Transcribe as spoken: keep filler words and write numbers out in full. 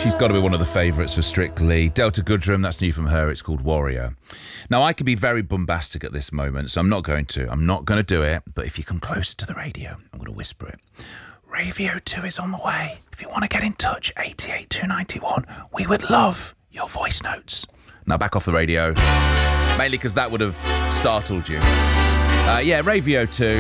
She's got to be one of the favourites for Strictly. Delta Goodrem, that's new from her. It's called Warrior. Now, I could be very bombastic at this moment, so I'm not going to. I'm not going to do it. But if you come closer to the radio, I'm going to whisper it. Ravio two is on the way. If you want to get in touch, eighty-eight two ninety-one. We would love your voice notes. Now, back off the radio. Mainly because that would have startled you. Uh, yeah, Ravio two.